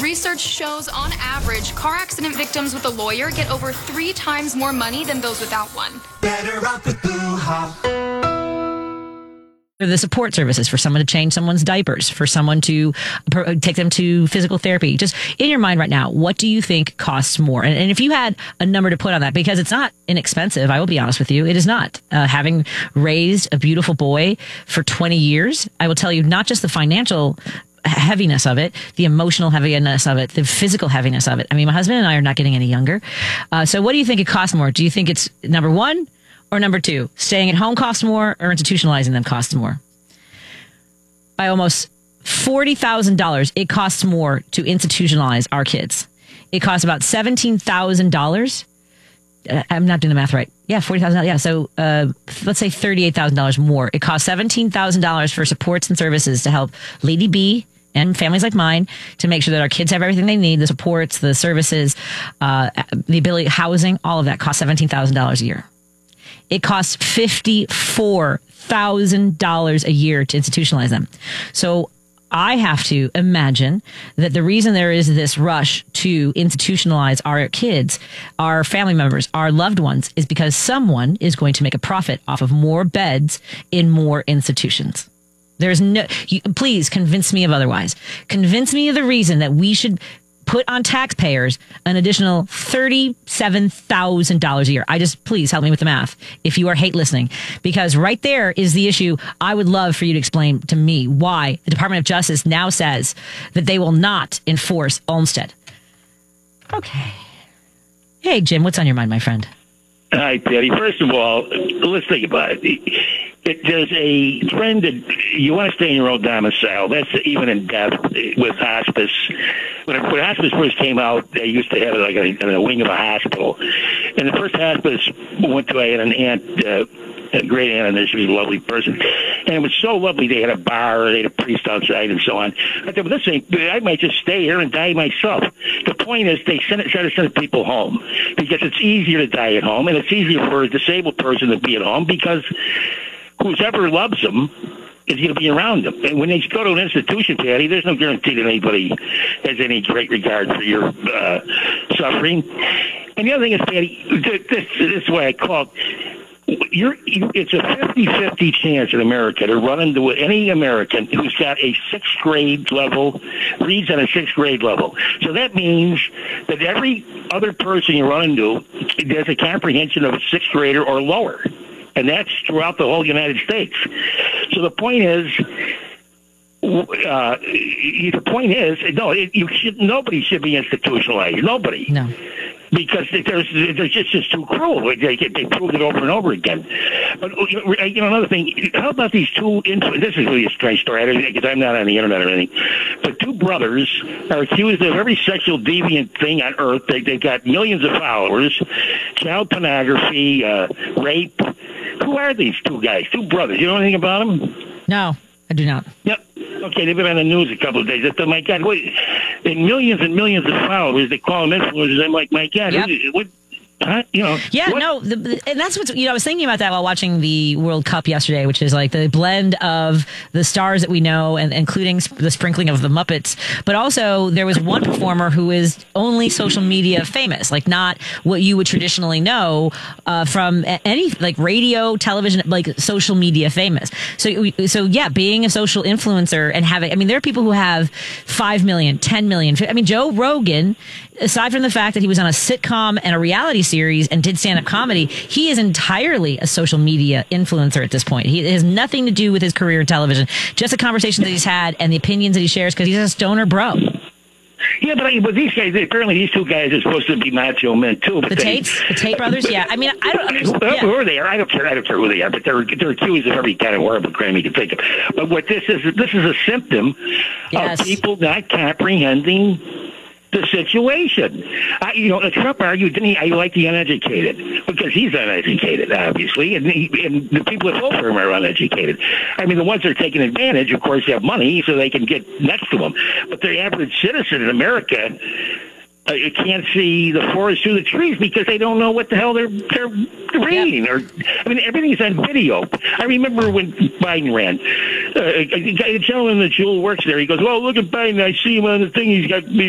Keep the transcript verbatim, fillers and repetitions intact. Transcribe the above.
Research shows, on average, car accident victims with a lawyer get over three times more money than those without one. Better off with Boo-ha. The support services for someone to change someone's diapers, for someone to pr- take them to physical therapy. Just in your mind right now, what do you think costs more? And, and if you had a number to put on that, because it's not inexpensive, I will be honest with you, it is not. Uh, having raised a beautiful boy for twenty years, I will tell you not just the financial heaviness of it, the emotional heaviness of it, the physical heaviness of it. I mean, my husband and I are not getting any younger. Uh, so what do you think it costs more? Do you think it's number one? Or number two, staying at home costs more or institutionalizing them costs more? By almost forty thousand dollars, it costs more to institutionalize our kids. It costs about seventeen thousand dollars. I'm not doing the math right. Yeah, forty thousand dollars. Yeah, so uh, let's say thirty-eight thousand dollars more. It costs seventeen thousand dollars for supports and services to help Lady B and families like mine to make sure that our kids have everything they need, the supports, the services, uh, the ability, housing, all of that costs seventeen thousand dollars a year. It costs fifty-four thousand dollars a year to institutionalize them. So I have to imagine that the reason there is this rush to institutionalize our kids, our family members, our loved ones, is because someone is going to make a profit off of more beds in more institutions. There's no, you, please convince me of otherwise. Convince me of the reason that we should put on taxpayers an additional thirty-seven thousand dollars a year. I just, please help me with the math if you are hate listening, because right there is the issue. I would love for you to explain to me why the Department of Justice now says that they will not enforce Olmstead. Okay. Hey, Jim, what's on your mind, my friend? Hi, Patty. First of all, let's think about it. It, there's a trend that you want to stay in your own domicile. That's even in death with hospice. When, it, when hospice first came out, they used to have it like a, in a wing of a hospital. And the first hospice went to, I had an aunt, uh, a great aunt, and she was a lovely person. And it was so lovely. They had a bar, they had a priest outside, and so on. I thought, well, this ain't, I might just stay here and die myself. The point is, they send it, try to send people home because it's easier to die at home, and it's easier for a disabled person to be at home because whoever loves them is going to be around them. And when they go to an institution, Patty, there's no guarantee that anybody has any great regard for your uh, suffering. And the other thing is, Patty, this, this is why I called. You're, you, it's a fifty-fifty chance in America to run into any American who's got a sixth grade level, reads on a sixth grade level. So that means that every other person you run into has a comprehension of a sixth grader or lower. And that's throughout the whole United States. So the point is, uh, the point is, no, it, you should, nobody should be institutionalized. Nobody. No. Because there's, there's just, just too cruel. They, they proved it over and over again. But, you know, another thing, how about these two, influ- this is really a strange story, because I'm not on the internet or anything, but two brothers are accused of every sexual deviant thing on earth. They, they've got millions of followers, child pornography, uh, rape. Who are these two guys, two brothers? You know anything about them? No, I do not. Yep. Okay, they've been on the news a couple of days. I thought, my God, what, and millions and millions of followers, they call them influencers. I'm like, my God, yep. what, what, huh? You know? Yeah, what? no, the, the, and that's what's, you know, I was thinking about that while watching the World Cup yesterday, which is like the blend of the stars that we know, and including the sprinkling of the Muppets. But also, there was one performer who is only social media famous, like not what you would traditionally know uh, from any like radio, television, like social media famous. So, so yeah, being a social influencer and having, I mean, there are people who have five million, ten million. I mean, Joe Rogan, aside from the fact that he was on a sitcom and a reality series and did stand-up comedy, he is entirely a social media influencer at this point. He it has nothing to do with his career in television, just the conversations that he's had and the opinions that he shares because he's a stoner bro. Yeah, but, but these guys, apparently these two guys are supposed to be macho men, too. But the they, Tates? The Tate brothers? Yeah. I mean, I don't understand. Well, Yeah. Who are they? I don't care. I don't care who they are, but they're they're accused of every kind of horrible crime you can think of. But what this is, this is a symptom Yes. of people not comprehending the situation. I, you know, Trump argued, didn't he? I like the uneducated because he's uneducated, obviously, and, he, and the people that vote for him are uneducated. I mean, the ones that are taking advantage, of course, have money so they can get next to him. But the average citizen in America uh, can't see the forest through the trees because they don't know what the hell they're they're reading. Yep. Or I mean, everything's on video. I remember when Biden ran. Uh, a, a gentleman that Jewel works there, he goes, "Well, look at Biden. I see him on the thing. He's got."